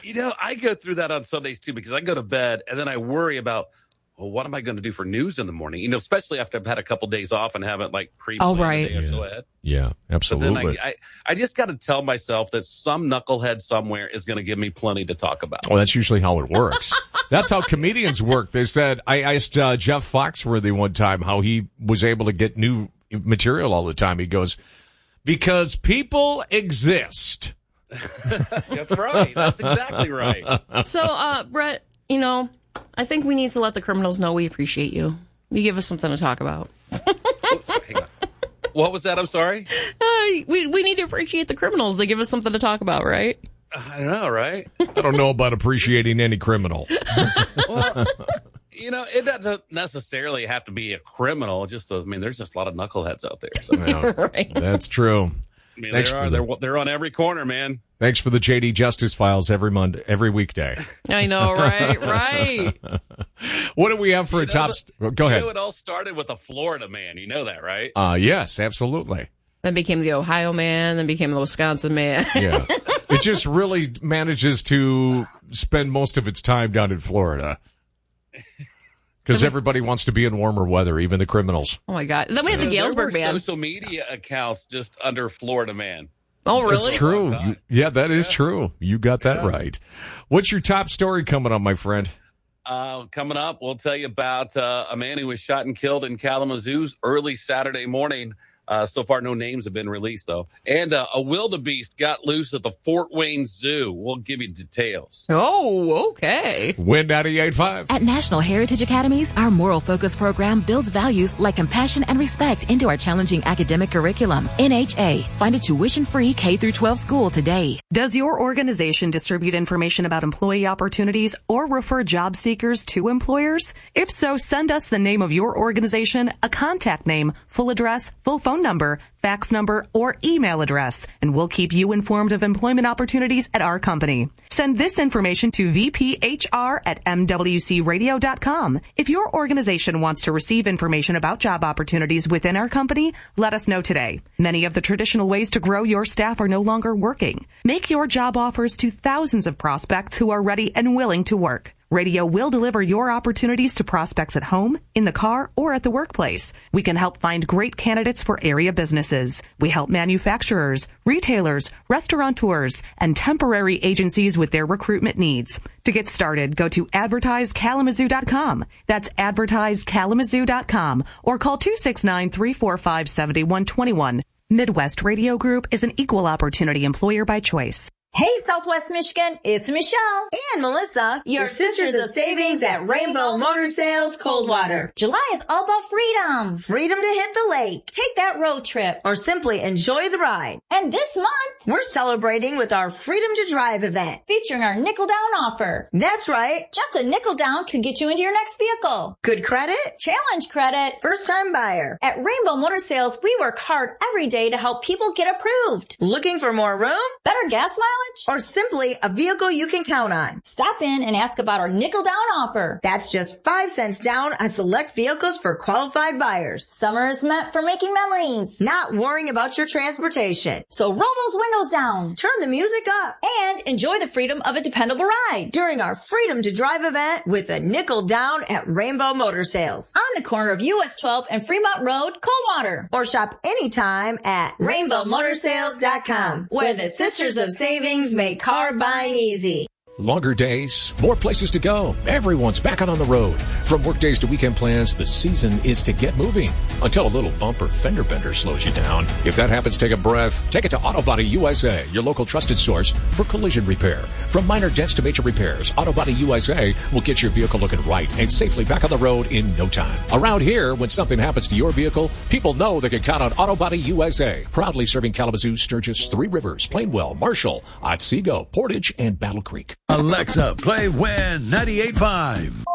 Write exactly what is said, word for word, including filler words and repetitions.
You know, I go through that on Sundays, too, because I go to bed and then I worry about, well, what am I going to do for news in the morning? You know, especially after I've had a couple days off and haven't, like, pre-planned oh, right. a day or yeah. so ahead. Yeah, absolutely. But then I, I, I just got to tell myself that some knucklehead somewhere is going to give me plenty to talk about. Well, that's usually how it works. That's how comedians work. They said, I asked uh, Jeff Foxworthy one time how he was able to get new material all the time. He goes, because people exist. That's right. That's exactly right. So, uh, Brett, you know, I think we need to let the criminals know we appreciate you. You give us something to talk about. Oh, sorry, hang on. What was that? I'm sorry. Uh, we we need to appreciate the criminals. They give us something to talk about, right? I don't know, right? I don't know about appreciating any criminal. Well, you know, it doesn't necessarily have to be a criminal. Just, a, I mean, there's just a lot of knuckleheads out there. So. Yeah, Right. that's true. I mean, Thanks they for are. the- They're they're on every corner, man. Thanks for the J D Justice Files every Monday, every weekday. I know, right? Right. What do we have for You a know, top? the- St- Go You ahead. know, it all started with a Florida man. You know that, right? Uh, yes, absolutely. Then became the Ohio man, then became the Wisconsin man. Yeah. It just really manages to spend most of its time down in Florida. Because everybody wants to be in warmer weather, even the criminals. Oh, my God. Then we have the You know, Galesburg there were man. social media accounts just under Florida man. Oh, really? That's true. Oh, You- yeah, that is Yeah. true. You got that Yeah. right. What's your top story coming up, my friend? Uh, coming up, we'll tell you about uh, a man who was shot and killed in Kalamazoo early Saturday morning. Uh, so far, no names have been released, though. And uh, a wildebeest got loose at the Fort Wayne Zoo. We'll give you details. Oh, okay. Win ninety-eight point five. At National Heritage Academies, our moral focus program builds values like compassion and respect into our challenging academic curriculum. N H A. Find a tuition-free K through twelve school today. Does your organization distribute information about employee opportunities or refer job seekers to employers? If so, send us the name of your organization, a contact name, full address, full phone number, fax number, or email address, and we'll keep you informed of employment opportunities at our company. Send this information to v p h r at m w c radio dot com. If your organization wants to receive information about job opportunities within our company, let us know today. Many of the traditional ways to grow your staff are no longer working. Make your job offers to thousands of prospects who are ready and willing to work. Radio will deliver your opportunities to prospects at home, in the car, or at the workplace. We can help find great candidates for area businesses. We help manufacturers, retailers, restaurateurs, and temporary agencies with their recruitment needs. To get started, go to advertise kalamazoo dot com. That's advertise kalamazoo dot com or call two six nine, three four five, seven one two one. Midwest Radio Group is an equal opportunity employer by choice. Hey, Southwest Michigan, it's Michelle and Melissa, your sisters of savings at Rainbow Motor Sales Coldwater. July is all about freedom. Freedom to hit the lake, take that road trip, or simply enjoy the ride. And this month, we're celebrating with our Freedom to Drive event, featuring our nickel down offer. That's right. Just a nickel down could get you into your next vehicle. Good credit, challenge credit, first time buyer. At Rainbow Motor Sales, we work hard every day to help people get approved. Looking for more room? Better gas mileage? Or simply a vehicle you can count on. Stop in and ask about our nickel down offer. That's just five cents down on select vehicles for qualified buyers. Summer is meant for making memories, not worrying about your transportation. So roll those windows down, turn the music up, and enjoy the freedom of a dependable ride during our Freedom to Drive event with a nickel down at Rainbow Motor Sales on the corner of U S twelve and Fremont Road, Coldwater. Or shop anytime at rainbow motor sales dot com, where the Sisters of Savings make car buying easy. Longer days, more places to go. Everyone's back out on the road. From work days to weekend plans, the season is to get moving. Until a little bumper fender bender slows you down. If that happens, take a breath. Take it to Auto Body U S A, your local trusted source for collision repair. From minor dents to major repairs, Auto Body U S A will get your vehicle looking right and safely back on the road in no time. Around here, when something happens to your vehicle, people know they can count on Auto Body U S A. Proudly serving Kalamazoo, Sturgis, Three Rivers, Plainwell, Marshall, Otsego, Portage, and Battle Creek. Alexa, play Win ninety-eight point five.